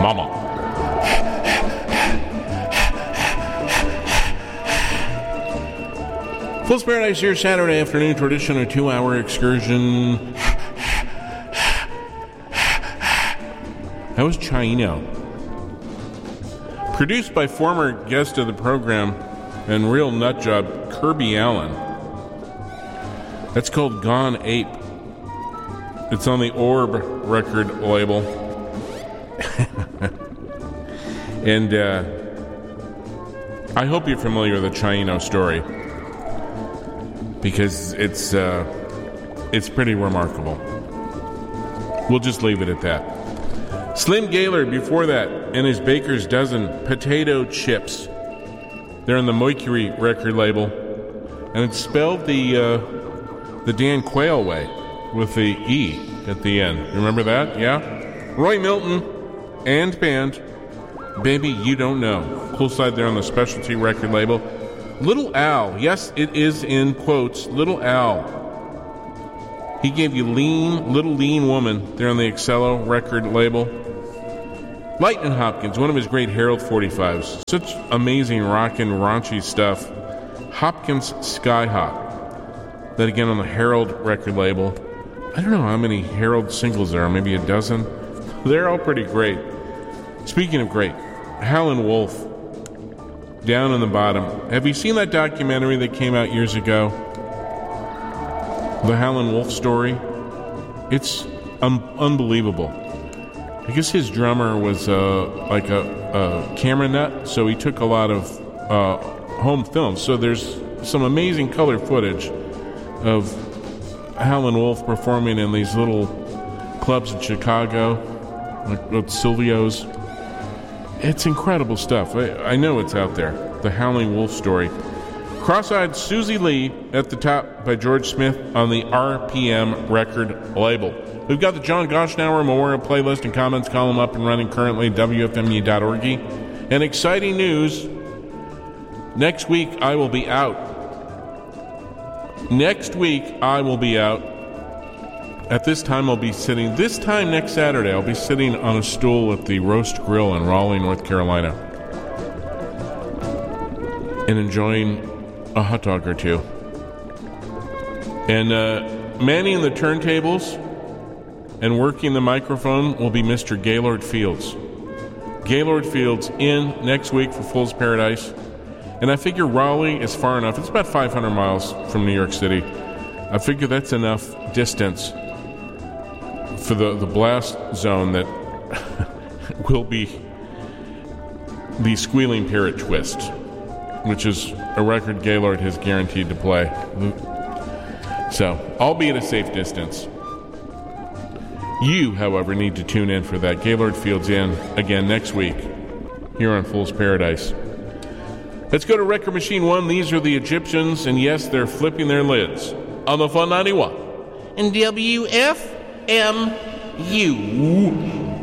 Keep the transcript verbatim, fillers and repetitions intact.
Mama. Fool's Paradise here, Saturday afternoon tradition, a two-hour excursion. That was Chino. Produced by former guest of the program and real nutjob Kirby Allen. That's called Gone Ape. It's on the Orb record label. And uh, I hope you're familiar with the Chino story, because it's uh, it's pretty remarkable. We'll just leave it at that. Slim Gaylord before that, and his Baker's Dozen potato chips. They're on the Mercury record label, and it's spelled the uh, the Dan Quayle way, with the E at the end. Remember that? Yeah? Roy Milton and band, Baby You Don't Know. Cool side there on the Specialty record label. Little Al, yes, it is in quotes, Little Al. He gave you Lean, Little Lean Woman there on the Excello record label. Lightning Hopkins, one of his great Harold forty-fives. Such amazing rockin' raunchy stuff. Hopkins Sky Hop. That again on the Harold record label. I don't know how many Harold singles there are, maybe a dozen. They're all pretty great. Speaking of great, Howlin' Wolf, Down in the Bottom. Have you seen that documentary that came out years ago? The Howlin' Wolf story? It's um, unbelievable. I guess his drummer was uh, like a, a camera nut, so he took a lot of uh, home films. So there's some amazing color footage of Howlin' Wolf performing in these little clubs in Chicago, like with Silvio's. It's incredible stuff. I, I know it's out there. The Howling Wolf story. Cross-Eyed Susie Lee at the top by George Smith on the R P M record label. We've got the John Goshnauer Memorial Playlist and Comments column up and running currently at W F M U dot org. And exciting news, next week I will be out. Next week I will be out. At this time I'll be sitting, this time next Saturday, I'll be sitting on a stool at the Roast Grill in Raleigh, North Carolina, and enjoying a hot dog or two. And uh, manning the turntables and working the microphone will be Mister Gaylord Fields. Gaylord Fields in next week for Fool's Paradise. And I figure Raleigh is far enough. It's about five hundred miles from New York City. I figure that's enough distance for the, the blast zone that will be the Squealing Parrot Twist, which is a record Gaylord has guaranteed to play. So, I'll be at a safe distance. You, however, need to tune in for that. Gaylord Fields in again next week here on Fool's Paradise. Let's go to Record Machine one. These are the Egyptians, and yes, they're flipping their lids on the Fun ninety-one and W F M U.